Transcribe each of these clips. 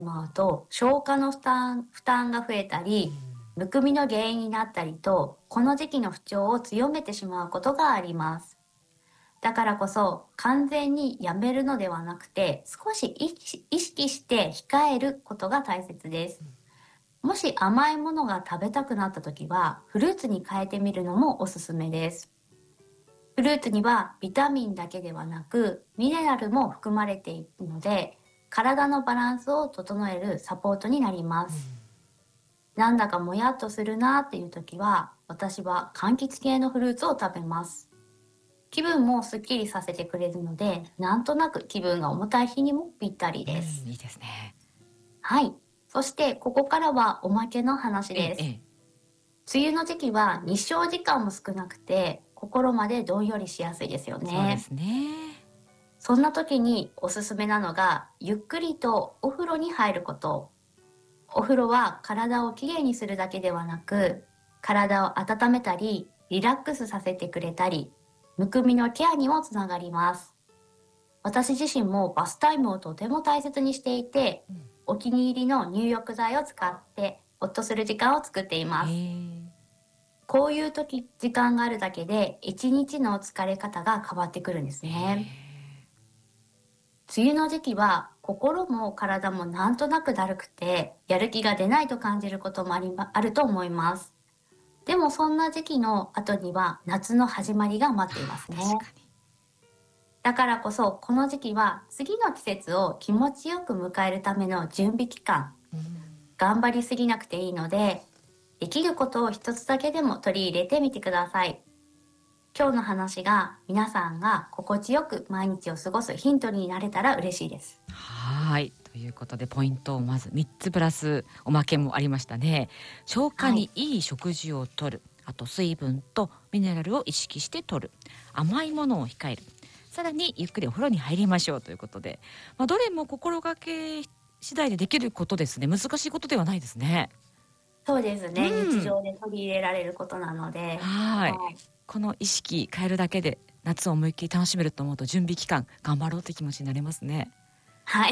まうと、消化の負担が増えたり、むくみの原因になったりと、この時期の不調を強めてしまうことがあります。だからこそ、完全にやめるのではなくて、少し意識して控えることが大切です。もし甘いものが食べたくなった時は、フルーツに変えてみるのもおすすめです。フルーツにはビタミンだけではなく、ミネラルも含まれているので、体のバランスを整えるサポートになります。なんだかもやっとするなっていう時は、私は柑橘系のフルーツを食べます。気分もすっきりさせてくれるので、なんとなく気分が重たい日にもぴったりです。 いいですね。 はい。そしてここからはおまけの話です。 ええええ。 梅雨の時期は日照時間も少なくて、心までどんよりしやすいですよね。 そうですね。 そんな時におすすめなのが、ゆっくりとお風呂に入ること。お風呂は体をきれいにするだけではなく、体を温めたり、リラックスさせてくれたり、むくみのケアにもつながります。私自身もバスタイムをとても大切にしていて、お気に入りの入浴剤を使ってほっとする時間を作っていへます。 え。 こういう時、時間があるだけで一日の疲れ方が変わってくるんですへね。 え。 梅雨の時期は心も体もなんとなくだるくてやる気が出ないと感じることもあると思います。でもそんな時期の後には夏の始まりが待っていまああ、 すね。 確かに。 だからこそこの時期は次の季節を気持ちよく迎えるための準備期間、頑張りすぎなくていいので、できることを一つだけでも取り入れてみてください。今日の話が皆さんが心地よく毎日を過ごすヒントになれたら嬉しいです。 はい。ということで、ポイントをまず3つプラスおまけもありましたね。消化はい。 にいい食事をとる。あと水分とミネラルを意識してとる。甘いものを控える。さらにゆっくりお風呂に入りましょうということで、どれも心がけ次第でできることですね。難しいことではないですね。 そうですうね。日ん。 常で取り入れられることなので。 はい。 はい。 この意識変えるだけで夏を思いっきり楽しめると思うと準備期間頑張ろうって気持ちになりますね。 はい。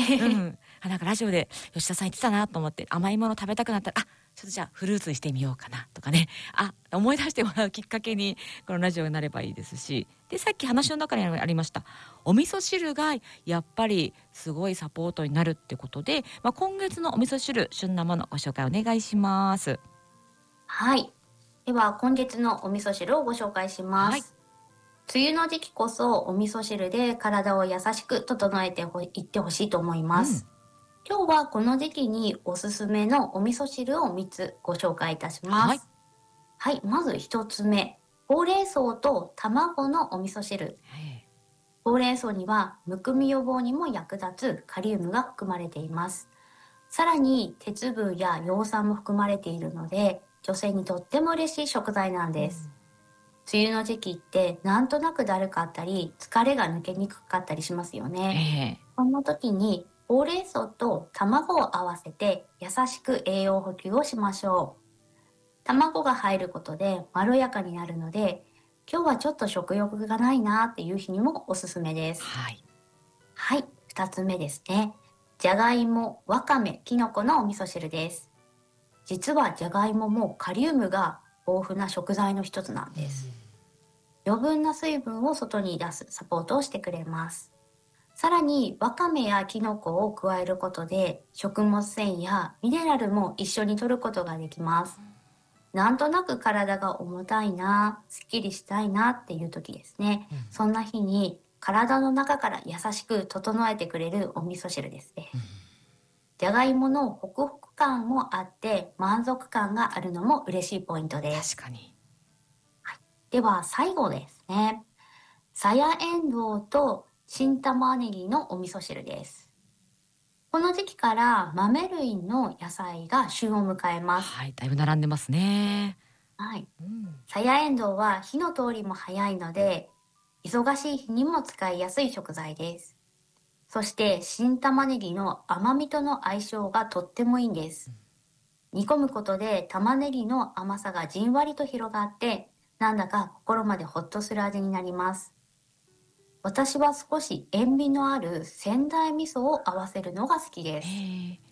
うん。なんかラジオで吉田さん言ってたなと思って甘いもの食べたくなったら、ちょっとじゃあフルーツにしてみようかなとかね。思い出してもらうきっかけにこのラジオになればいいですし。で、さっき話の中にありました。お味噌汁がやっぱりすごいサポートになるってことで、今月のお味噌汁、旬なものご紹介お願いします。 はい。では、今月のお味噌汁をご紹介しまはい。 す。梅雨の時期こそお味噌汁で体を優しく整えていってほしいと思いうん。 ます。今日はこの時期におすすめのお味噌汁を3つご紹介いたしまはい。 す。はい、まず1つ目。ほうれん草と卵のお味噌汁。 はい。 ほうれん草にはむくみ予防にも役立つカリウムが含まれています。さらに鉄分や葉酸も含まれているので、女性にとっても嬉しい食材なんです。梅雨の時期ってなんとなくだるかったり、疲れが抜けにくかったりしますよえね。 え。 そんな時にほうれん草と卵を合わせて優しく栄養補給をしましょう。卵が入ることでまろやかになるので、今日はちょっと食欲がないなっていう日にもおすすめです。 はい。 はい、二つ目ですね。じゃがいも、わかめ、きのこのお味噌汁です。実はじゃがいももカリウムが豊富な食材の一つなんです。余分な水分を外に出すサポートをしてくれます。さらにわかめやきのこを加えることで食物繊維やミネラルも一緒に摂ることができます。なんとなく体が重たいな、すっきりしたいなっていう時ですね。そんな日に体の中から優しく整えてくれるお味噌汁ですね。じゃがいものホクホク感もあって満足感があるのも嬉しいポイントです。 確かに。 では最後ですね。さやえんどうと新玉ねぎのお味噌汁です。この時期から豆類の野菜が旬を迎えます。 はい、だいぶ並んでますね。 はい。 うん。 さやえんどうは火の通りも早いので、忙しい日にも使いやすい食材です。そして新玉ねぎの甘みとの相性がとってもいいんです。煮込むことで玉ねぎの甘さがじんわりと広がって、なんだか心までほっとする味になります。私は少し塩味のある仙台味噌を合わせるのが好きです。 へえ。